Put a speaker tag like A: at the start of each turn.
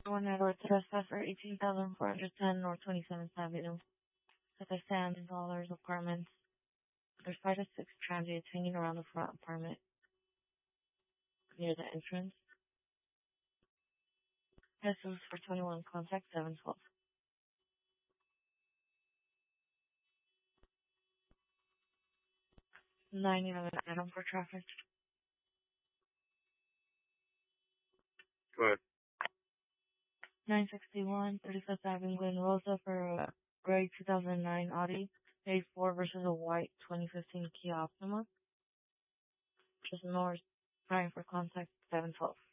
A: One Edward Trespasser, 18,410 North 27th Avenue. As I stand in dollars apartments, there's 5 to 6 transients hanging around the front apartment near the entrance. This is for 21, contact 712. 911 Adam for traffic.
B: Go ahead.
A: 961 35th Avenue, Glen Rosa for a gray 2009 Audi A4 versus a white 2015 Kia Optima. Just north, trying for contact 712.